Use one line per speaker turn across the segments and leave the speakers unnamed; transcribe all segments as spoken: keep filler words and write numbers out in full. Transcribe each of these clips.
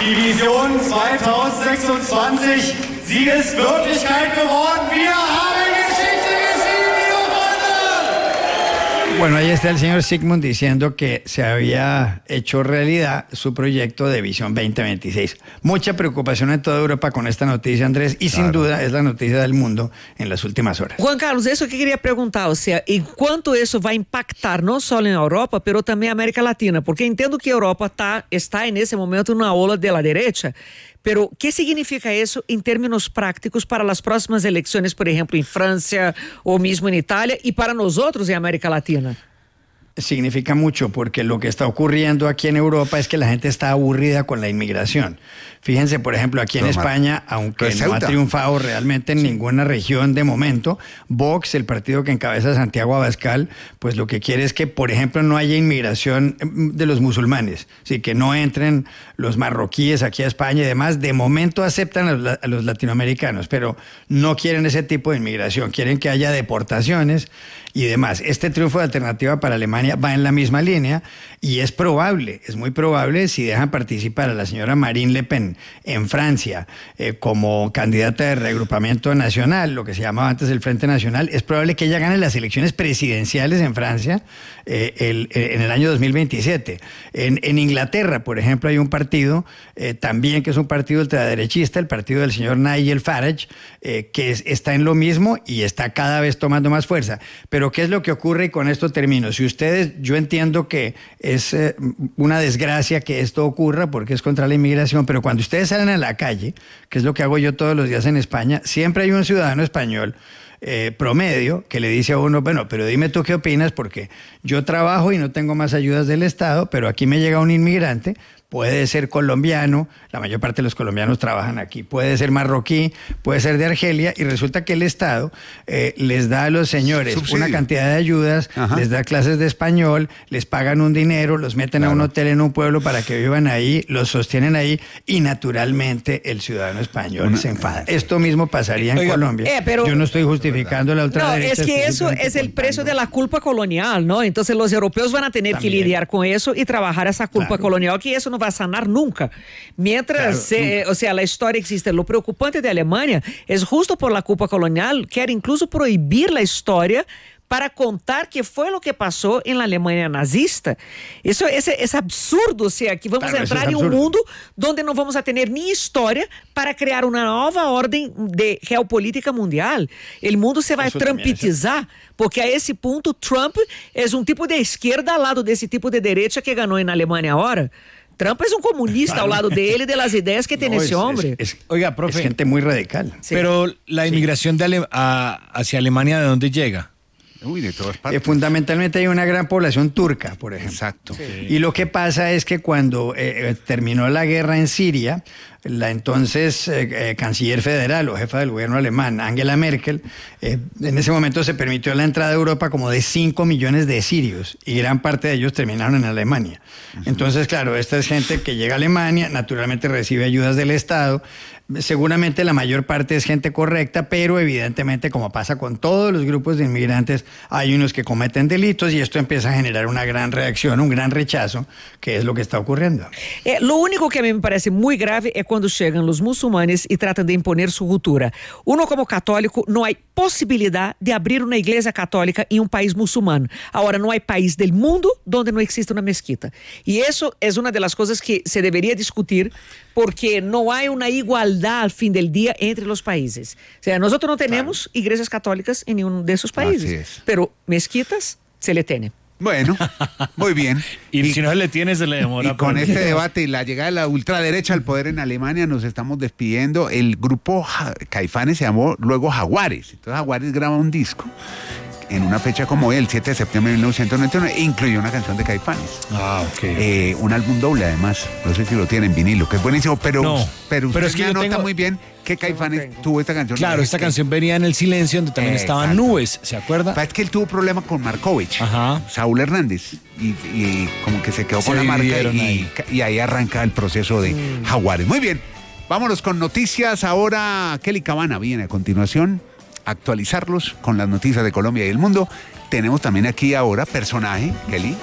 Die Vision zwanzig sechsundzwanzig, sie ist Wirklichkeit geworden. Wir haben Geschichte geschrieben, liebe Freunde.
Bueno, ahí está el señor Sigmund diciendo que se había hecho realidad su proyecto de Visión veinte veintiséis. Mucha preocupación en toda Europa con esta noticia, Andrés, y claro, sin duda es la noticia del mundo en las últimas horas.
Juan Carlos, eso que quería preguntar, o sea, ¿en cuánto eso va a impactar no solo en Europa, pero también América Latina? Porque entiendo que Europa está, está en ese momento en una ola de la derecha, pero ¿qué significa eso en términos prácticos para las próximas elecciones, por ejemplo, en Francia o mismo en Italia y para nosotros en América Latina?
Significa mucho porque lo que está ocurriendo aquí en Europa es que la gente está aburrida con la inmigración. Fíjense, por ejemplo, aquí en España, aunque no ha triunfado realmente en ninguna región de momento, Vox, el partido que encabeza Santiago Abascal, pues lo que quiere es que, por ejemplo, no haya inmigración de los musulmanes, sí, que no entren los marroquíes aquí a España y demás. De momento aceptan a los, a los latinoamericanos, pero no quieren ese tipo de inmigración, quieren que haya deportaciones y demás. Este triunfo de Alternativa para Alemania va en la misma línea y es probable, es muy probable, si dejan participar a la señora Marine Le Pen en Francia eh, como candidata de reagrupamiento nacional, lo que se llamaba antes el Frente Nacional, es probable que ella gane las elecciones presidenciales en Francia eh, el, eh, en el año dos mil veintisiete. En, en Inglaterra, por ejemplo, hay un partido eh, también que es un partido ultraderechista, el partido del señor Nigel Farage, eh, que es, está en lo mismo y está cada vez tomando más fuerza. Pero ¿qué es lo que ocurre? Y con esto termino. Si ustedes, yo entiendo que es eh, una desgracia que esto ocurra porque es contra la inmigración, pero cuando ustedes salen a la calle, que es lo que hago yo todos los días en España, siempre hay un ciudadano español eh, promedio que le dice a uno, bueno, pero dime tú qué opinas porque yo trabajo y no tengo más ayudas del Estado, pero aquí me llega un inmigrante, puede ser colombiano, la mayor parte de los colombianos trabajan aquí, puede ser marroquí, puede ser de Argelia, y resulta que el Estado eh, les da a los señores Subsidio. una cantidad de ayudas, Ajá. les da clases de español, les pagan un dinero, los meten claro. a un hotel en un pueblo para que vivan ahí, los sostienen ahí, y naturalmente el ciudadano español una, se enfada. Esto mismo pasaría en Oiga, Colombia. Eh, pero, Yo no estoy justificando la ultraderecha.
No, es que eso es el precio de la culpa colonial, ¿no? Entonces los europeos van a tener También. que lidiar con eso y trabajar esa culpa claro. colonial, que eso no va a sanar nunca. Mientras, claro, se, nunca. o sea, la historia existe. Lo preocupante de Alemania es justo por la culpa colonial, quiere incluso prohibir la historia para contar qué fue lo que pasó en la Alemania nazista. Eso es, es absurdo, o sea, que vamos claro, a entrar en un mundo donde no vamos a tener ni historia para crear una nueva orden de geopolítica mundial. El mundo se va eso a trumpetizar, porque a ese punto Trump es un tipo de izquierda al lado de ese tipo de derecha que ganó en Alemania ahora. Trump es un comunista al lado de él y de las ideas que tiene no, ese es, hombre.
Es, es, Oiga, profe. Es gente muy radical.
Sí. Pero la inmigración sí. de Ale- a, hacia Alemania, ¿de dónde llega?
Uy, de todas partes. Eh, fundamentalmente hay una gran población turca, por ejemplo.
Exacto. Sí.
Y lo que pasa es que cuando eh, terminó la guerra en Siria, la entonces eh, eh, canciller federal o jefa del gobierno alemán, Angela Merkel, eh, en ese momento se permitió la entrada a Europa como de cinco millones de sirios y gran parte de ellos terminaron en Alemania. Uh-huh. Entonces, claro, esta es gente que llega a Alemania, naturalmente recibe ayudas del Estado. Seguramente la mayor parte es gente correcta, pero evidentemente, como pasa con todos los grupos de inmigrantes, hay unos que cometen delitos y esto empieza a generar una gran reacción, un gran rechazo, que es lo que está ocurriendo.
Eh, lo único que a mí me parece muy grave es cuando llegan los musulmanes y tratan de imponer su cultura. Uno como católico, no hay posibilidad de abrir una iglesia católica en un país musulmán. Ahora, no hay país del mundo donde no existe una mezquita. Y eso es una de las cosas que se debería discutir, porque no hay una igualdad al fin del día entre los países. O sea, nosotros no tenemos claro. iglesias católicas en ninguno de esos países, pero mezquitas se le tiene.
Bueno, muy bien.
y, y si no se le tiene, se le demora.
Y con este debate y la llegada de la ultraderecha al poder en Alemania, nos estamos despidiendo. El grupo ja- Caifanes se llamó luego Jaguares. Entonces Jaguares graba un disco en una fecha como hoy, el siete de septiembre de mil novecientos noventa y nueve, e incluyó una canción de Caifanes.
Ah, ok.
Eh, un álbum doble, además. No sé si lo tienen en vinilo, que es buenísimo, pero,
no,
pero usted
pero es que
me anota
tengo...
muy bien que Caifanes no tuvo esta canción.
Claro, esta que... canción venía en El Silencio, donde también eh, estaban exacto. Nubes, ¿se acuerda?
Es que él tuvo problema con Markovich,
Ajá.
Saúl Hernández, y, y como que se quedó se con la marca y ahí. y ahí arranca el proceso de mm. Jaguares. Muy bien, vámonos con noticias. Ahora Kelly Cabana viene a continuación a actualizarlos con las noticias de Colombia y el mundo. Tenemos también aquí ahora personaje, Kelly,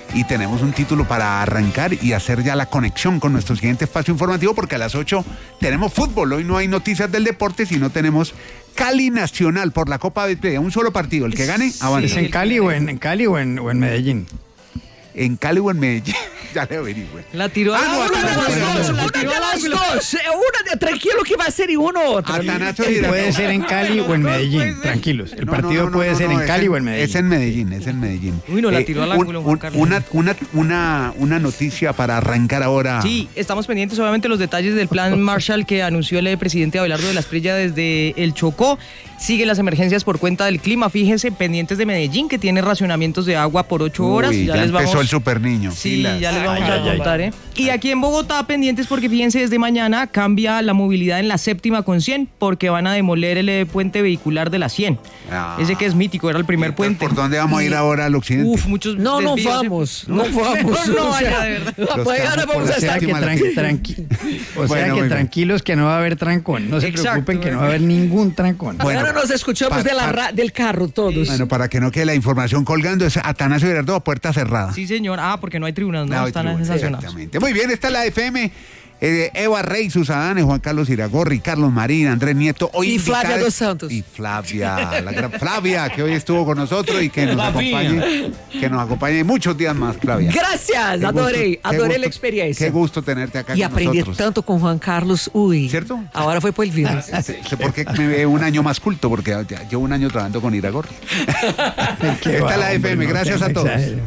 y tenemos un título para arrancar y hacer ya la conexión con nuestro siguiente espacio informativo, porque a las ocho tenemos fútbol. Hoy no hay noticias del deporte, sino tenemos Cali Nacional por la Copa Betplay. Un solo partido, el que gane, avanza.
¿Es en Cali o en, en Cali o en, o en Medellín?
En Cali o en Medellín. Ya le averigüe.
La tiró a
Ah, no,
una de
Atanasio
las dos,
Girardot.
la tiró a las dos. Eh, Una de, tranquilo que va a ser y uno otro.
Atanasio Girardot.
Puede ser en Cali o en Medellín, tranquilos. El
No,
partido
no, no,
puede
no,
ser
no,
en
es
Cali o en Medellín.
Es en Medellín, es en Medellín.
Uy, no, la tiró al
un-
ángulo, Juan
un-
Carlos.
Una, una, una, una noticia para arrancar ahora.
Sí, estamos pendientes obviamente los detalles del plan Marshall que anunció el presidente Abelardo de la Espriella desde el Chocó. Siguen las emergencias por cuenta del clima. Fíjense, pendientes de Medellín, que tiene racionamientos de agua por ocho horas.
Uy, ya,
les
empezó
vamos...
el super niño.
Sí,
Pilas.
ya les vamos
Ay,
a
ay, ay.
contar, ¿eh? Y aquí en Bogotá, pendientes porque fíjense, desde mañana cambia la movilidad en la séptima con cien, porque van a demoler el eh, puente vehicular de la cien.
Ah.
Ese que es mítico, era el primer puente.
¿Por dónde vamos a ir ahora al occidente?
Uf, muchos
No, no
desvíos, ¿eh?
vamos, no vamos.
No, no
O sea,
vaya, de verdad.
Los
mañana
carros por
vamos
la
a estar
Que
séptima, la-
tranqui- tranqui- o
Bueno,
sea que
bueno.
tranquilos que no va a haber trancón. No se
Exacto,
preocupen que no
bueno.
va a haber ningún trancón.
Bueno,
Ahora nos escuchamos
pa-
de la
pa-
ra- del carro todos.
Bueno, para que no quede la información colgando, es Atanasio Girardot a puerta cerrada.
Sí, señor. Ah, porque no hay tribunas, no,
No,
están
tribuna,
sensacionados.
exactamente. Muy bien, esta es la F M. Eh, Eva Rey, Susadanes, Juan Carlos Iragorri, Carlos Marín, Andrés Nieto. Hoy
Y Flavia
invitadas-
dos Santos.
Y Flavia, la gran Flavia, que hoy estuvo con nosotros y que nos acompañe, que nos acompañe muchos días más, Flavia.
Gracias,
Qué
adoré,
gusto, qué
adoré
gusto,
la experiencia.
Qué gusto tenerte acá
Y
con
aprendí
nosotros.
tanto con Juan Carlos, uy.
¿Cierto?
Ahora fue por el virus.
Sé por qué me veo un año más culto, porque ya llevo un año trabajando con Iragorri.
Qué
Esta
va,
es la F M,
hombre, no,
gracias
que
a todos.
exageren.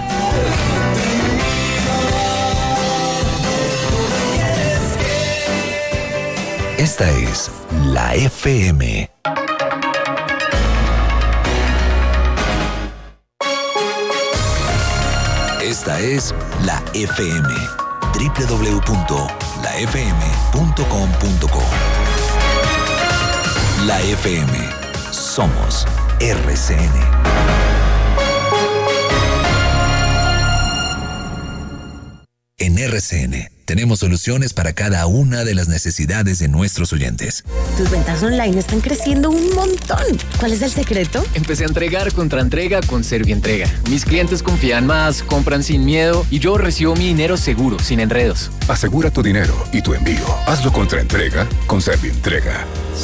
Esta es la F M. Esta es la F M. doble u doble u doble u punto la f m punto com punto co. La F M. Somos R C N. En R C N tenemos soluciones para cada una de las necesidades de nuestros oyentes.
Tus ventas online están creciendo un montón. ¿Cuál es el secreto?
Empecé a entregar contra entrega con Servientrega. Mis clientes confían más, compran sin miedo y yo recibo mi dinero seguro, sin enredos.
Asegura tu dinero y tu envío. Hazlo contra entrega con Servientrega.